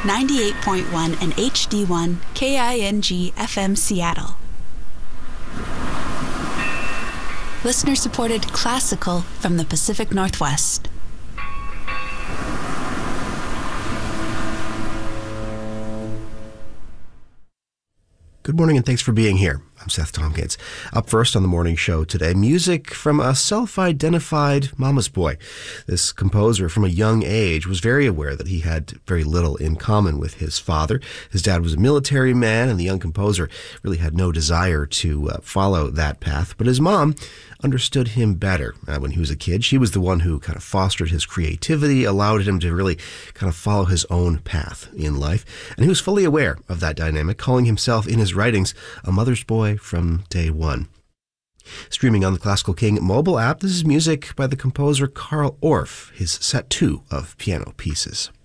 98.1 and HD1 KING FM Seattle. Listener-supported classical from the Pacific Northwest. Good morning and thanks for being here. I'm Seth Tompkins. Up first on the morning show today, music from a self-identified mama's boy. This composer from a young age was very aware that he had very little in common with his father. His dad was a military man, and the young composer really had no desire to follow that path. But his mom understood him better when he was a kid. She was the one who kind of fostered his creativity, allowed him to really kind of follow his own path in life. And he was fully aware of that dynamic, calling himself in his writings a mother's boy from day one. Streaming on the Classical King mobile app, this is music by the composer Carl Orff, his set 2 of piano pieces.